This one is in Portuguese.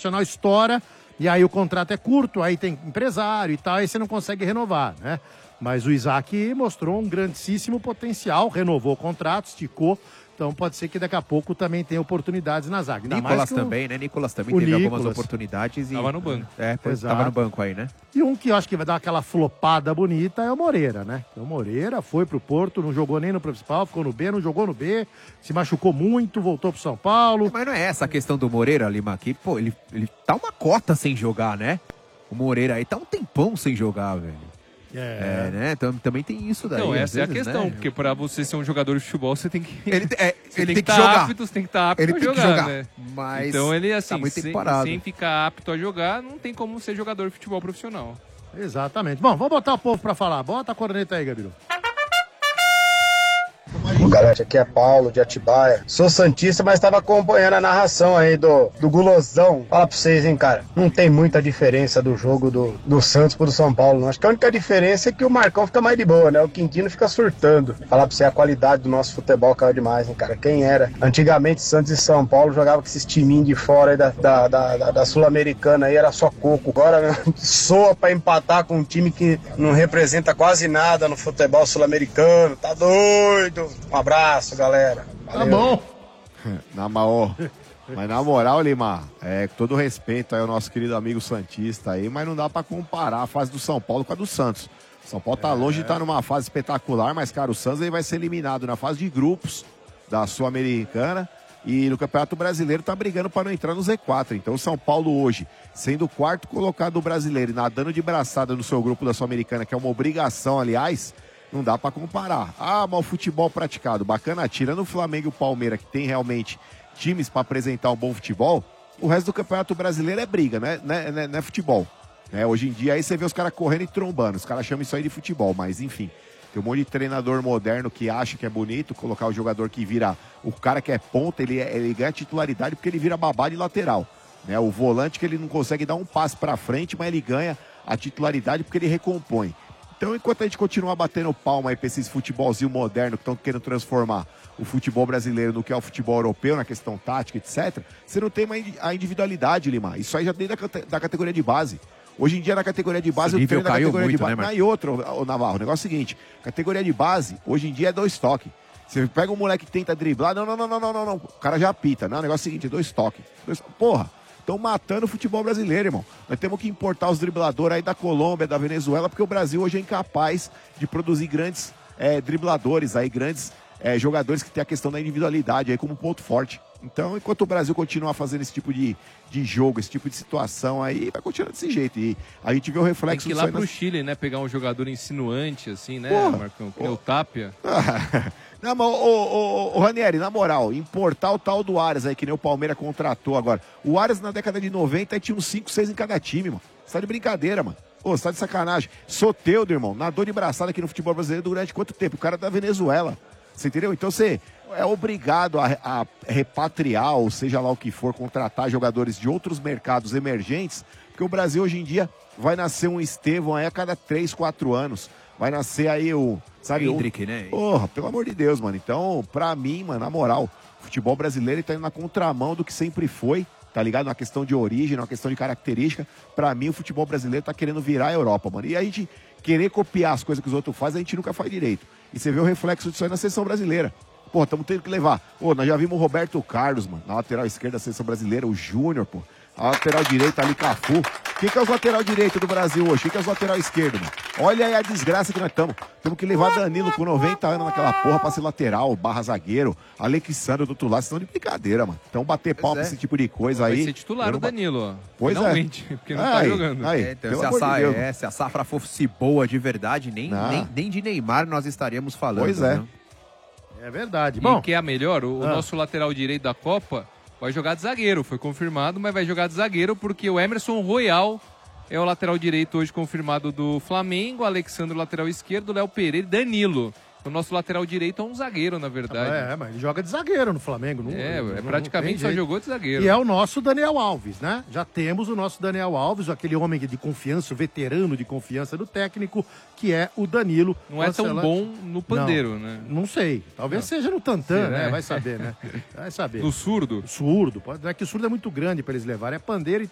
Nacional estoura, e aí o contrato é curto, aí tem empresário e tal, aí você não consegue renovar, né? Mas o Isaac mostrou um grandíssimo potencial, renovou o contrato, esticou. Então pode ser que daqui a pouco também tenha oportunidades na zaga. Nicolas também, né? Nicolas também teve algumas oportunidades. Tava no banco. Tava no banco aí, né? E um que eu acho que vai dar aquela flopada bonita é o Moreira, né? O Moreira foi pro Porto, não jogou nem no principal, ficou no B, não jogou no B, se machucou muito, voltou pro São Paulo. Mas não é essa a questão do Moreira, Lima, aqui, pô, ele tá uma cota sem jogar, né? O Moreira aí tá um tempão sem jogar, velho. Né? Então, também tem isso daí. Não, essa é a vezes, questão, né? porque pra você ser um jogador de futebol, você tem que... Ele tem que estar jogar. apto, você tem que estar apto Ele a tem que jogar, jogar, né? mas então ele, assim, tá muito tempo sem, parado. sem ficar apto a jogar, não tem como ser jogador de futebol profissional. Exatamente. Bom, vamos botar o povo pra falar. Bota a corneta aí, Gabiru. Galera, aqui é Paulo de Atibaia. Sou santista, mas estava acompanhando a narração aí do Gulosão. Fala pra vocês, hein, cara. Não tem muita diferença do jogo do Santos pro do São Paulo, não. Acho que a única diferença é que o Marcão fica mais de boa, né? O Quintino fica surtando. Falar pra você, a qualidade do nosso futebol caiu demais, hein, cara. Quem era? Antigamente, Santos e São Paulo jogava com esses timinhos de fora aí da Sul-Americana aí, era só coco. Agora, né, soa pra empatar com um time que não representa quase nada no futebol sul-americano. Tá doido? Um abraço, galera. Valeu. Tá bom. Mas na moral, Lima, com todo respeito aí ao nosso querido amigo santista aí, mas não dá pra comparar a fase do São Paulo com a do Santos. O São Paulo tá longe de estar numa fase espetacular, mas, cara, o Santos aí vai ser eliminado na fase de grupos da Sul-Americana e no Campeonato Brasileiro tá brigando para não entrar no Z4. Então o São Paulo hoje, sendo o quarto colocado do Brasileiro e nadando de braçada no seu grupo da Sul-Americana, que é uma obrigação, aliás, não dá pra comparar. Ah, mas o futebol praticado, bacana, tirando o Flamengo e o Palmeiras, que tem realmente times pra apresentar um bom futebol, o resto do Campeonato Brasileiro é briga, não é futebol. Hoje em dia aí você vê os caras correndo e trombando, os caras chamam isso aí de futebol, mas enfim. Tem um monte de treinador moderno que acha que é bonito colocar o jogador que vira, o cara que é ponta, ele ganha titularidade porque ele vira babá de lateral. O volante que ele não consegue dar um passe pra frente, mas ele ganha a titularidade porque ele recompõe. Então, enquanto a gente continuar batendo palma aí pra esses futebolzinho moderno que estão querendo transformar o futebol brasileiro no que é o futebol europeu, na questão tática, etc., você não tem mais a individualidade, Lima. Isso aí já tem da categoria de base. Hoje em dia, na categoria de base, o treino da categoria muito, de base. Né, e outra, o Navarro, o negócio é o seguinte: categoria de base, hoje em dia é 2 toques. Você pega um moleque que tenta driblar, não. O cara já apita. Não, o negócio é o seguinte: 2 toques. Porra. Estão matando o futebol brasileiro, irmão. Nós temos que importar os dribladores aí da Colômbia, da Venezuela, porque o Brasil hoje é incapaz de produzir grandes dribladores aí, grandes jogadores que tem a questão da individualidade aí como ponto forte. Então, enquanto o Brasil continuar fazendo esse tipo de jogo, esse tipo de situação aí, vai continuar desse jeito. E a gente vê o reflexo... Tem que ir lá pro Chile, né? Pegar um jogador insinuante, assim, né, Marcão? Que é o Tapia. Não, mas, ô Ranieri, na moral, importar o tal do Arias aí, que nem o Palmeiras contratou agora. O Arias na década de 90 tinha uns 5, 6 em cada time, mano. Você tá de brincadeira, mano. Você tá de sacanagem. Soteldo, irmão, nadou de braçada aqui no futebol brasileiro durante quanto tempo? O cara é da Venezuela. Você entendeu? Então você é obrigado a repatriar, ou seja lá o que for, contratar jogadores de outros mercados emergentes, porque o Brasil hoje em dia vai nascer um Estevão aí a cada 3, 4 anos. Vai nascer aí o... Sabe, Hendrick, né? Porra, pelo amor de Deus, mano. Então, pra mim, mano, na moral, o futebol brasileiro tá indo na contramão do que sempre foi, tá ligado? Na questão de origem, na questão de característica. Pra mim, o futebol brasileiro tá querendo virar a Europa, mano. E a gente querer copiar as coisas que os outros fazem, a gente nunca faz direito. E você vê o reflexo disso aí na seleção brasileira. Pô, estamos tendo que levar. Pô, nós já vimos o Roberto Carlos, mano, na lateral esquerda da seleção brasileira, o Júnior, pô. A lateral direita ali, Cafu. Quem que é o lateral direito do Brasil hoje? Quem que é o lateral esquerdo, mano? Olha aí a desgraça que nós estamos. Temos que levar Danilo com 90 anos naquela porra pra ser lateral, barra zagueiro. Alexandre do outro lado, vocês estão de brincadeira, mano. Então bater pau pra esse tipo de coisa aí. Vai ser titular o Danilo, ó. Pois finalmente, porque não tá jogando. Então, se a safra fosse boa de verdade, nem de Neymar nós estaríamos falando. Pois é. Né? É verdade. Bom, que é a melhor? O nosso lateral direito da Copa vai jogar de zagueiro, foi confirmado, mas vai jogar de zagueiro porque o Emerson Royal é o lateral direito hoje confirmado do Flamengo, Alexandre lateral esquerdo, Léo Pereira e Danilo. O nosso lateral direito é um zagueiro, na verdade. Mas ele joga de zagueiro no Flamengo. Praticamente só jogou de zagueiro. E é o nosso Daniel Alves, né? Já temos o nosso Daniel Alves, aquele homem de confiança, o veterano de confiança do técnico, que é o Danilo. Não é tão bom no pandeiro, né? Não sei. Talvez seja no tantã, né? Vai saber, né? Vai saber. No surdo? Surdo. É que o surdo é muito grande para eles levarem. É pandeiro